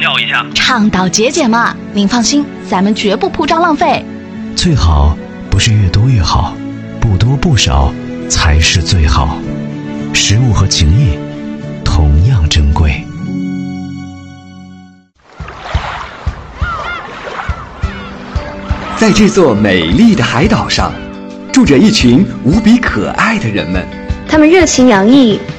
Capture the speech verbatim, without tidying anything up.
要一下。 倡导节俭嘛，您放心，咱们绝不铺张浪费。 最好不是越多越好，不多不少才是最好。食物和情谊同样珍贵。 在这座美丽的海岛上，住着一群无比可爱的人们， 他们热情洋溢，